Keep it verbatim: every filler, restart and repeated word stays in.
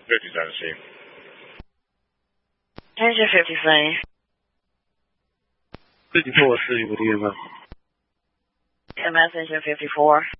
fifty Tennessee. Attention fifty Saint. fifty-four City with E M S. M S engine fifty-four.